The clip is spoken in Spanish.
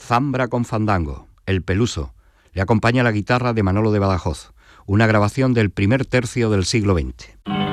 Zambra con fandango, El Peluso. Le acompaña la guitarra de Manolo de Badajoz, una grabación del primer tercio del siglo XX.